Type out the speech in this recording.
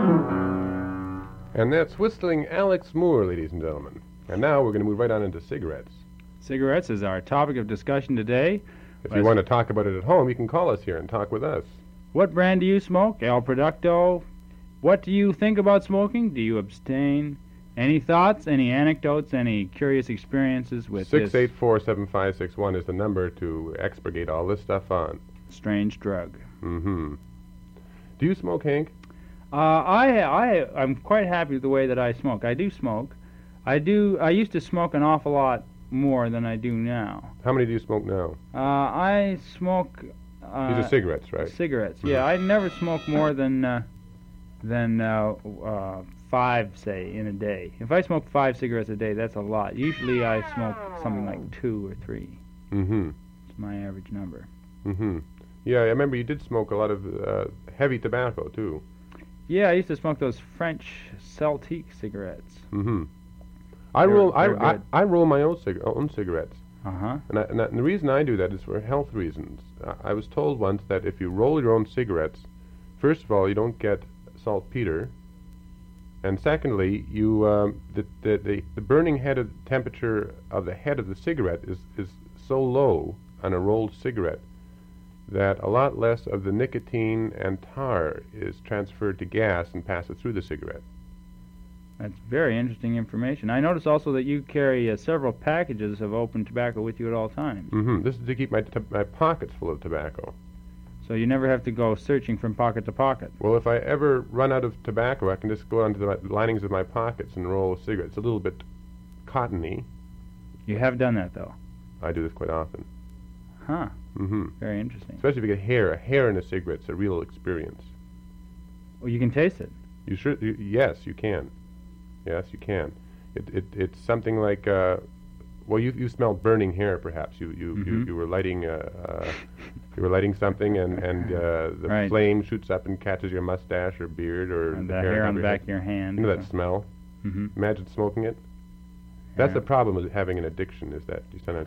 And that's whistling Alex Moore, ladies and gentlemen. And now we're going to move right on into cigarettes. Cigarettes is our topic of discussion today. If you want to talk about it at home, you can call us here and talk with us. What brand do you smoke? El Producto. What do you think about smoking? Do you abstain? Any thoughts, any anecdotes, any curious experiences with this 684-7561 is the number to expurgate all this stuff on. strange drug? Mm-hmm. Do you smoke, Hank? I'm quite happy with the way that I smoke. I do smoke. I used to smoke an awful lot more than I do now. How many do you smoke now? I smoke... These are cigarettes, right? Cigarettes, yeah. I never smoke more than 5, say, in a day. If I smoke 5 cigarettes a day, that's a lot. Usually I smoke something like 2 or 3. Mm-hmm. It's my average number. Mm-hmm. Yeah, I remember you did smoke a lot of heavy tobacco, too. Yeah, I used to smoke those French Celtique cigarettes. Mm-hmm. I roll my own cigarettes. Uh-huh. And the reason I do that is for health reasons. I was told once that if you roll your own cigarettes, first of all, you don't get saltpeter, and secondly, you the burning head of temperature of the head of the cigarette is so low on a rolled cigarette that a lot less of the nicotine and tar is transferred to gas and passes through the cigarette. That's very interesting information. I notice also that you carry several packages of open tobacco with you at all times. Mm-hmm. This is to keep my pockets full of tobacco. So you never have to go searching from pocket to pocket. Well, if I ever run out of tobacco, I can just go onto the linings of my pockets and roll a cigarette. It's a little bit cottony. You have done that, though? I do this quite often. Huh. Mm-hmm. Very interesting. Especially if you get hair. A hair in a cigarette's a real experience. Well, you can taste it. Yes, you can. Yes, you can. It's something like well, you smelled burning hair, perhaps. You were lighting something, and the right. flame shoots up and catches your mustache or beard or and the hair on the back of your hand. You know that smell. Mm-hmm. Imagine smoking it. That's the problem with having an addiction, is that you sometimes